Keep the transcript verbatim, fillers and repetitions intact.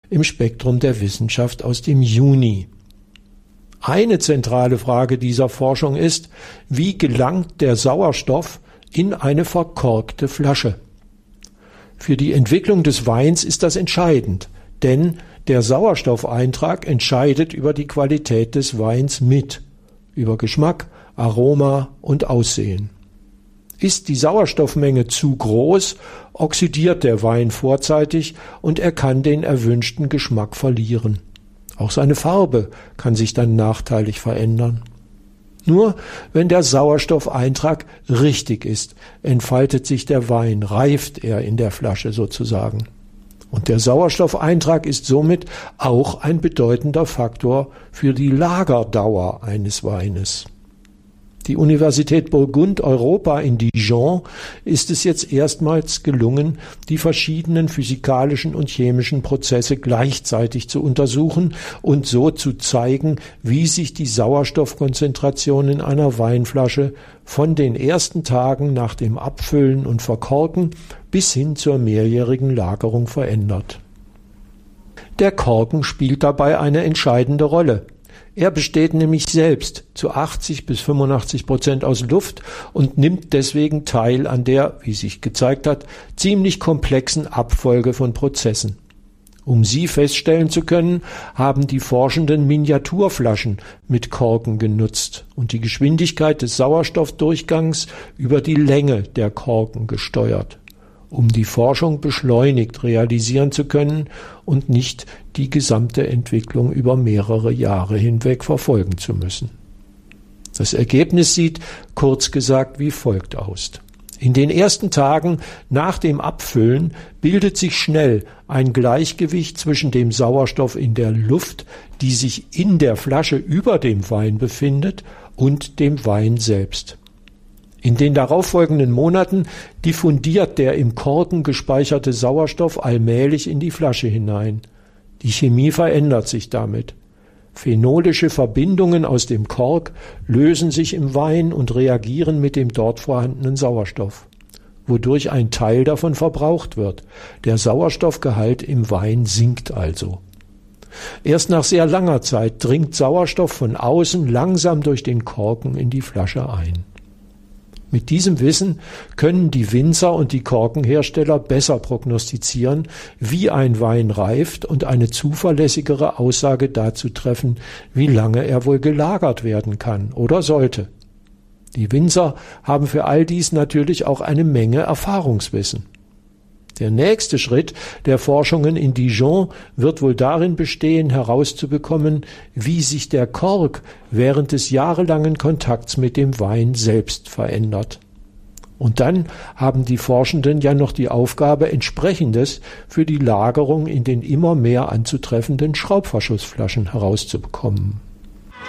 im Spektrum der Wissenschaft aus dem Juni. Eine zentrale Frage dieser Forschung ist, wie gelangt der Sauerstoff in eine verkorkte Flasche? Für die Entwicklung des Weins ist das entscheidend, denn der Sauerstoffeintrag entscheidet über die Qualität des Weins mit, über Geschmack, Aroma und Aussehen. Ist die Sauerstoffmenge zu groß, oxidiert der Wein vorzeitig und er kann den erwünschten Geschmack verlieren. Auch seine Farbe kann sich dann nachteilig verändern. Nur wenn der Sauerstoffeintrag richtig ist, entfaltet sich der Wein, reift er in der Flasche sozusagen. Und der Sauerstoffeintrag ist somit auch ein bedeutender Faktor für die Lagerdauer eines Weines. Die Universität Burgund-Europa in Dijon ist es jetzt erstmals gelungen, die verschiedenen physikalischen und chemischen Prozesse gleichzeitig zu untersuchen und so zu zeigen, wie sich die Sauerstoffkonzentration in einer Weinflasche von den ersten Tagen nach dem Abfüllen und Verkorken bis hin zur mehrjährigen Lagerung verändert. Der Korken spielt dabei eine entscheidende Rolle. Er besteht nämlich selbst zu achtzig bis fünfundachtzig Prozent aus Luft und nimmt deswegen teil an der, wie sich gezeigt hat, ziemlich komplexen Abfolge von Prozessen. Um sie feststellen zu können, haben die Forschenden Miniaturflaschen mit Korken genutzt und die Geschwindigkeit des Sauerstoffdurchgangs über die Länge der Korken gesteuert, um die Forschung beschleunigt realisieren zu können und nicht die gesamte Entwicklung über mehrere Jahre hinweg verfolgen zu müssen. Das Ergebnis sieht, kurz gesagt, wie folgt aus. In den ersten Tagen nach dem Abfüllen bildet sich schnell ein Gleichgewicht zwischen dem Sauerstoff in der Luft, die sich in der Flasche über dem Wein befindet, und dem Wein selbst. In den darauffolgenden Monaten diffundiert der im Korken gespeicherte Sauerstoff allmählich in die Flasche hinein. Die Chemie verändert sich damit. Phenolische Verbindungen aus dem Kork lösen sich im Wein und reagieren mit dem dort vorhandenen Sauerstoff, wodurch ein Teil davon verbraucht wird. Der Sauerstoffgehalt im Wein sinkt also. Erst nach sehr langer Zeit dringt Sauerstoff von außen langsam durch den Korken in die Flasche ein. Mit diesem Wissen können die Winzer und die Korkenhersteller besser prognostizieren, wie ein Wein reift und eine zuverlässigere Aussage dazu treffen, wie lange er wohl gelagert werden kann oder sollte. Die Winzer haben für all dies natürlich auch eine Menge Erfahrungswissen. Der nächste Schritt der Forschungen in Dijon wird wohl darin bestehen, herauszubekommen, wie sich der Kork während des jahrelangen Kontakts mit dem Wein selbst verändert. Und dann haben die Forschenden ja noch die Aufgabe, Entsprechendes für die Lagerung in den immer mehr anzutreffenden Schraubverschlussflaschen herauszubekommen.